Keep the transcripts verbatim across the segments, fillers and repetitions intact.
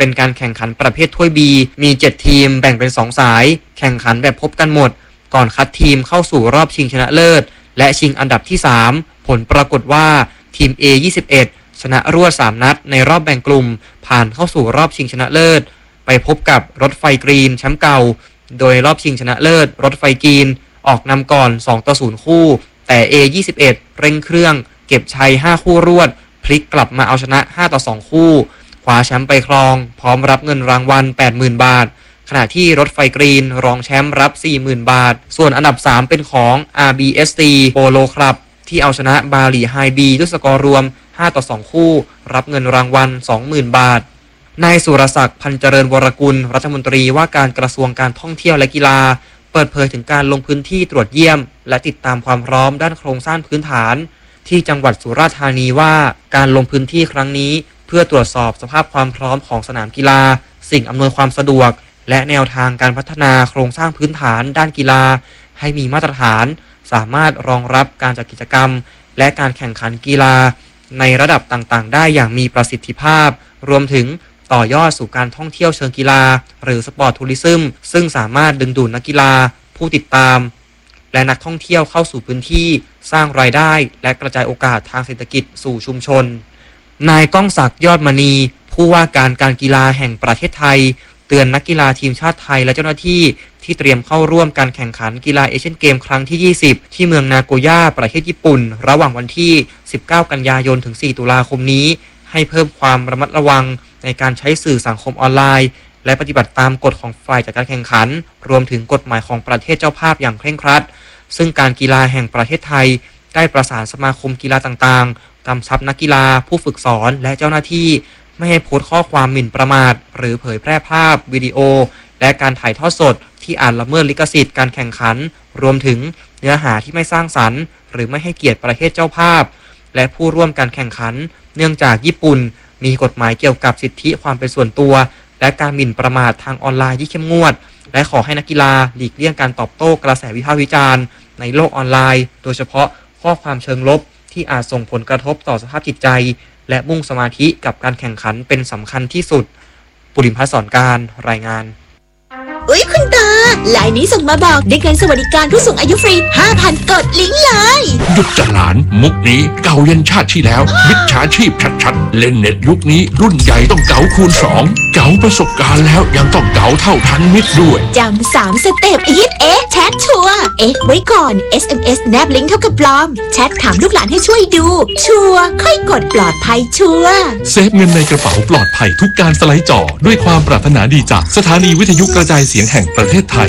เป็นการแข่งขันประเภทถ้วย B มีเจ็ดทีมแบ่งเป็นสองสายแข่งขันแบบพบกันหมดก่อนคัดทีมเข้าสู่รอบชิงชนะเลิศและชิงอันดับที่สามผลปรากฏว่าทีม เอ ยี่สิบเอ็ด ชนะรวดสามนัดในรอบแบ่งกลุ่มผ่านเข้าสู่รอบชิงชนะเลิศไปพบกับรถไฟกรีนแชมป์เก่าโดยรอบชิงชนะเลิศรถไฟกรีนออกนำก่อนสองต่อศูนย์คู่แต่ เอ ยี่สิบเอ็ด เร่งเครื่องเก็บชัยห้าคู่รวดพลิกกลับมาเอาชนะห้าต่อสองคู่คว้าแชมป์ไปครองพร้อมรับเงินรางวัล แปดหมื่น บาทขณะที่รถไฟกรีนรองแชมป์รับ สี่หมื่น บาทส่วนอันดับสามเป็นของ อาร์ บี เอส ที Polo Club ที่เอาชนะบาหลีไฮบีด้วยสกอร์รวมห้าต่อสองคู่รับเงินรางวัล สองหมื่น บาทนายสุรศักดิ์พันเจริญวรกุลรัฐมนตรีว่าการกระทรวงการท่องเที่ยวและกีฬาเปิดเผยถึงการลงพื้นที่ตรวจเยี่ยมและติดตามความพร้อมด้านโครงสร้างพื้นฐานที่จังหวัดสุราษฎร์ธานีว่าการลงพื้นที่ครั้งนี้เพื่อตรวจสอบสภาพความพร้อมของสนามกีฬาสิ่งอำนวยความสะดวกและแนวทางการพัฒนาโครงสร้างพื้นฐานด้านกีฬาให้มีมาตรฐานสามารถรองรับการจัดกิจกรรมและการแข่งขันกีฬาในระดับต่างๆได้อย่างมีประสิทธิภาพรวมถึงต่อยอดสู่การท่องเที่ยวเชิงกีฬาหรือสปอร์ตทัวริซึมซึ่งสามารถดึงดูดนักกีฬาผู้ติดตามและนักท่องเที่ยวเข้าสู่พื้นที่สร้างรายได้และกระจายโอกาสทางเศรษฐกิจสู่ชุมชนนายก้องศักดิ์ยอดมณีผู้ว่าการการกีฬาแห่งประเทศไทยเตือนนักกีฬาทีมชาติไทยและเจ้าหน้าที่ที่เตรียมเข้าร่วมการแข่งขันกีฬาเอเชียนเกมครั้งที่ยี่สิบที่เมืองนาโกย่าประเทศญี่ปุ่นระหว่างวันที่สิบเก้ากันยายนถึงสี่ตุลาคมนี้ให้เพิ่มความระมัดระวังในการใช้สื่อสังคมออนไลน์และปฏิบัติตามกฎของฝ่ายจัดการแข่งขันรวมถึงกฎหมายของประเทศเจ้าภาพอย่างเคร่งครัดซึ่งการกีฬาแห่งประเทศไทยได้ประสานสมาคมกีฬาต่างๆกำชับนักกีฬาผู้ฝึกสอนและเจ้าหน้าที่ไม่ให้โพสต์ข้อความหมิ่นประมาทหรือเผยแพร่ภาพวิดีโอและการถ่ายทอดสดที่อาจละเมิดลิขสิทธิ์การแข่งขันรวมถึงเนื้อหาที่ไม่สร้างสรรค์หรือไม่ให้เกียรติประเทศเจ้าภาพและผู้ร่วมการแข่งขันเนื่องจากญี่ปุ่นมีกฎหมายเกี่ยวกับสิทธิความเป็นส่วนตัวและการหมิ่นประมาททางออนไลน์ที่เข้มงวดและขอให้นักกีฬาหลีกเลี่ยงการตอบโต้กระแสวิพากษ์วิจารณ์ในโลกออนไลน์โดยเฉพาะข้อความเชิงลบที่อาจส่งผลกระทบต่อสภาพจิตใจและมุ่งสมาธิกับการแข่งขันเป็นสำคัญที่สุดปุริมพัฒน์สอนการรายงานอุ๊ยคุณตาไลน์นี้ส่งมาบอกได้เงินสวัสดิการผู้สูงอายุฟรี ห้าพัน กดลิงก์เลยหยุดจัดหลานมุกนี้เก่ายันชาติที่แล้วมิจฉาชีพชัดๆเล่นเน็ตยุคนี้รุ่นใหญ่ต้องเก๋าคูณสองเก๋าประสบการณ์แล้วยังต้องเก๋าเท่าทันมิตรด้วยจำสามสเต็ปอีทเอ๊ะแชทชัวร์เอ๊ะไว้ก่อน เอส เอ็ม เอส แนบลิงก์เท่ากับปลอมแชทถามลูกหลานให้ช่วยดูชัวร์ค่อยกดปลอดภัยชัวร์เซฟเงินในกระเป๋าปลอดภัยทุกการสไลด์จอด้วยความปรารถนาดีจากสถานีวิทยุกระจายเสียงแห่งประเทศไทย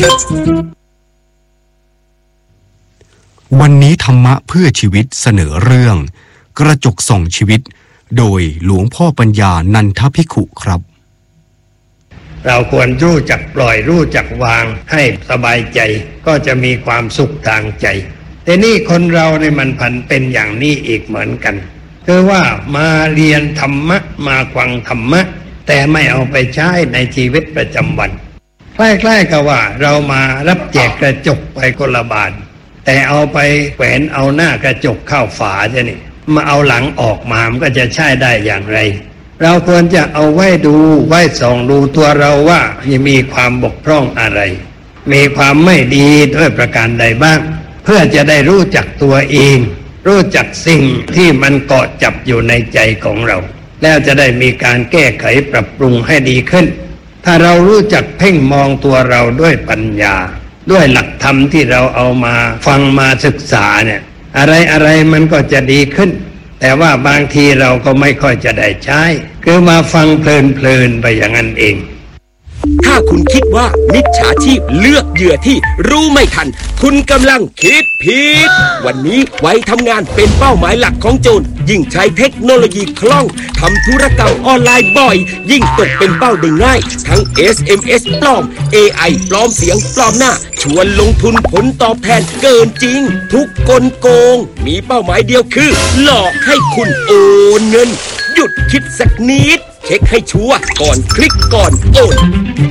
วันนี้ธรรมะเพื่อชีวิตเสนอเรื่องกระจกส่องชีวิตโดยหลวงพ่อปัญญานันทภิกขุครับเราควรรู้จักปล่อยรู้จักวางให้สบายใจก็จะมีความสุขทางใจแต่นี่คนเราเนี่ยมันพันเป็นอย่างนี้อีกเหมือนกันคือว่ามาเรียนธรรมะมาฟังธรรมะแต่ไม่เอาไปใช้ในชีวิตประจำวันคล้ายๆกับว่าเรามารับแจกกระจกไปคนละบาทแต่เอาไปแขวนเอาหน้ากระจกเข้าฝาจะนี่มาเอาหลังออกมามันก็จะใช้ได้อย่างไรเราควรจะเอาไว้ดูไว้ส่องดูตัวเราว่ามีความบกพร่องอะไรมีความไม่ดีด้วยประการใดบ้างเพื่อจะได้รู้จักตัวเองรู้จักสิ่งที่มันเกาะจับอยู่ในใจของเราแล้วจะได้มีการแก้ไขปรับปรุงให้ดีขึ้นถ้าเรารู้จักเพ่งมองตัวเราด้วยปัญญาด้วยหลักธรรมที่เราเอามาฟังมาศึกษาเนี่ยอะไรอะไรมันก็จะดีขึ้นแต่ว่าบางทีเราก็ไม่ค่อยจะได้ใช้คือมาฟังเพลินๆไปอย่างนั้นเองถ้าคุณคิดว่ามิจฉาชีพเลือกเหยื่อที่รู้ไม่ทันคุณกำลังคิดผิดวันนี้ไว้ทำงานเป็นเป้าหมายหลักของโจรยิ่งใช้เทคโนโลยีคล่องทำธุรกรรมออนไลน์บ่อยยิ่งตกเป็นเป้าได้ง่ายทั้ง เอส เอ็ม เอส ปลอม เอ ไอ ปลอมเสียงปลอมหน้าชวนลงทุนผลตอบแทนเกินจริงทุกกลโกงมีเป้าหมายเดียวคือหลอกให้คุณโอนเงินหยุดคิดสักนิดเช็คให้ชัวร์ก่อนคลิกก่อนโอน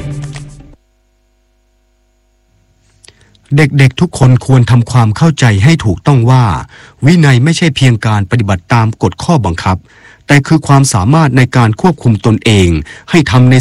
เด็กๆทุกคนควรทำความเข้าใจให้ถูกต้องว่าวินัยไม่ใช่เพียงการปฏิบัติตามกฎข้อบังคับแต่คือความสามารถในการควบคุมตนเองให้ทำใน